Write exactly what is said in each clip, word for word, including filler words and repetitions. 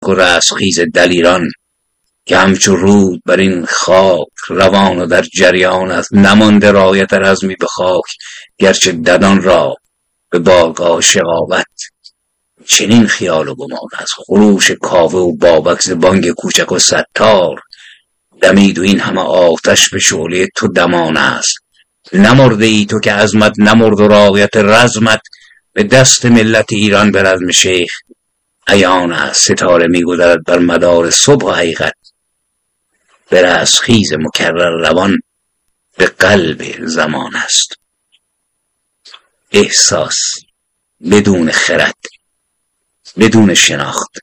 و رستخیز دلیران که همچو رود بر این خاک روان و در جریان است. نمانده رایت رزمی به خاک گرچه ددان را به بارگاه شقاوت. چنین خیال و گمان است خروش کاوه و بابک ز بانگ کوچک و ستار. دمید و این همه آتش به شعله تو دمان است. نمرده ای تو که عزمت نمرد و رایت رزمت به دست ملت ایران به رزم شیخ عیان است. ستاره می گذرد بر مدار صبح و حقیقت به رستخیز مکرر روان به قلب زمان است. احساس بدون خرد بدون شناخت.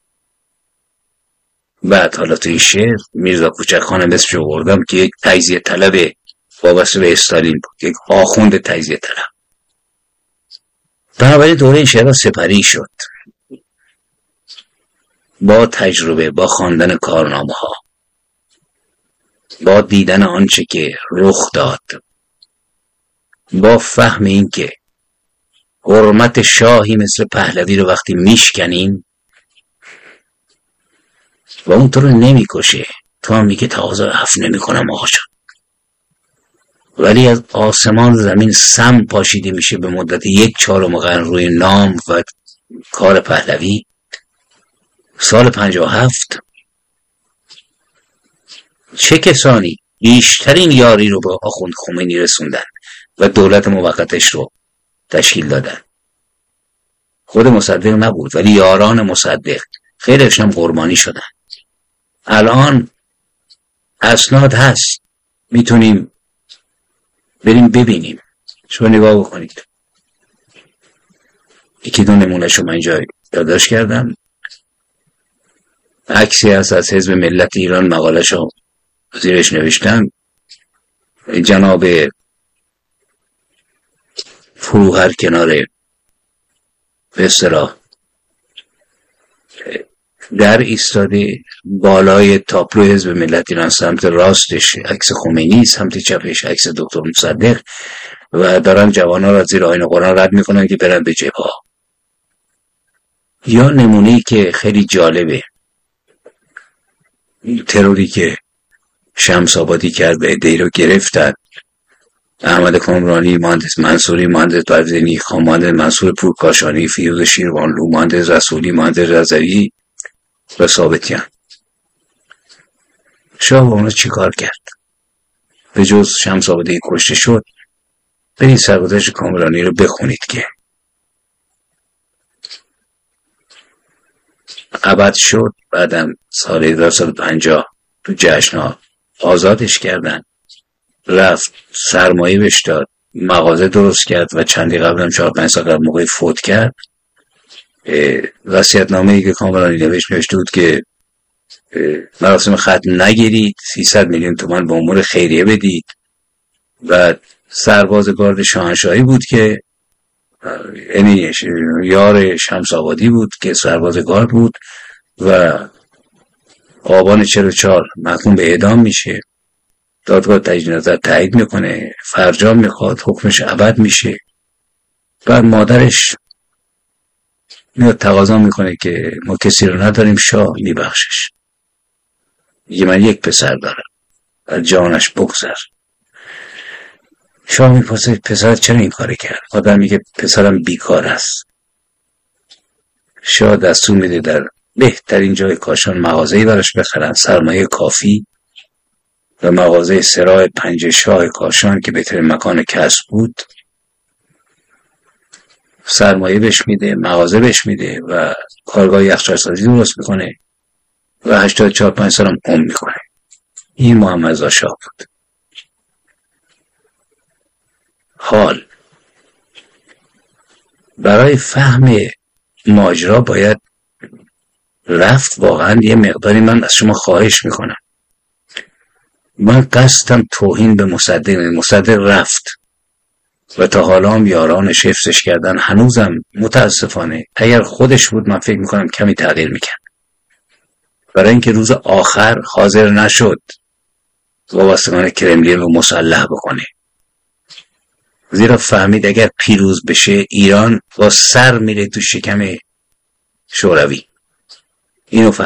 بعد حالا تو این شعر میرزا کوچک خان مثل آوردم که یک تجزیه طلب وابسته به استالین بود، یک آخوند تجزیه طلب. بنابراین دوره این شعر سپری شد با تجربه، با خواندن کارنامه ها، با دیدن آنچه که رخ داد، با فهم این که حرمت شاهی مثل پهلوی رو وقتی میشکنیم و اون تو رو نمیکشه، تو هم میگه تقاضا عفو نمیکنم آقا جان، ولی از آسمان زمین سم پاشیده میشه به مدت یک چهارم قرن روی نام و کار پهلوی. سال پنجاه و هفت چه کسانی بیشترین یاری رو به آخوند خمینی رسوندن و دولت موقتش رو تشکیل دادن؟ خود مصدق نبود ولی یاران مصدق، خیلیش هم قربانی شدن. الان اسناد هست، میتونیم بریم ببینیم. شما نگاه بکنید. یکی دو نمونه شما اینجا یادداشت کردم. عکسی هست از حزب ملت ایران، مقاله شو زیرش نوشتم. جناب فروهر کنار به اصطلاح در ایستاده، بالای تابلو حزب ملت ایران سمت راستش عکس خمینی، سمت چپش عکس دکتر مصدق و دارن جوانا را زیر آیین قرآن رد میکنن که برن به جبهه. یا نمونه‌ای که خیلی جالبه، تروری که شمس آبادی کرد و عده‌ای رو گرفتن، احمد کامرانی، مهندس منصوری، مهندس برزینی خان، مهندس منصور پورکاشانی، فیروز شیروانلو، مهندس رسولی، مهندس رضوی و ثابتیان. شاه با اونا چی کار کرد؟ به جز شمس آبادی کشته شد، برید سرگذشت کامرانی رو بخونید که ابد شد. بعدم سال هزار و سیصد و پنجاه تو جشن‌ها آزادش کردن، رفت سرمایه بهش داد، مغازه درست کرد و چندی قبلم چهار پنج سال قبل موقعی فوت کرد. وصیت‌نامه‌ای که کامرانی نوشت نوشته بود که مراسم ختم نگیرید، سیصد میلیون تومان به امور خیریه بدید. بعد سرباز گارد شاهنشاهی بود که یعنی یار شمس آبادی بود که سرباز گارد بود و آبان چهل و چهار محکوم به اعدام میشه. دادگاه تجدید نظر تایید میکنه، فرجام میخواد، حکمش ابد میشه. بعد مادرش میاد تقاضا میکنه که ما کسی رو نداریم، شاه میبخشش. میگه من یک پسر دارم، از جانش بگذر. شاه میپرسه پسرت چرا این کاری کرد؟ مادر میگه پسرم بیکار است. شاه دستور میده در بهترین جای کاشان مغازه‌ای براش بخرن، سرمایه کافی، و مغازه سراح پنج شاه کاشان که بهترین مکان کسب بود سرمایه بهش میده، مغازه بهش میده و کارگاه یخچال‌سازی درست میکنه و هشتاد و چهار پنج سالم عمر میکنه. این محمد رضا شاه بود. حال برای فهم ماجرا باید رفت. واقعا یه مقداری من از شما خواهش میکنم، من قصدم توهین به مصدق، مصدق رفت و تا حالا هم یارانش حفظش کردن. هنوزم متاسفانه اگر خودش بود من فکر میکنم کمی تغییر میکرد، برای اینکه روز آخر حاضر نشد وابستگان کرملین رو مسلح بکنه، زیرا فهمید اگر پیروز بشه ایران با سر میره تو شکم شوروی. اینو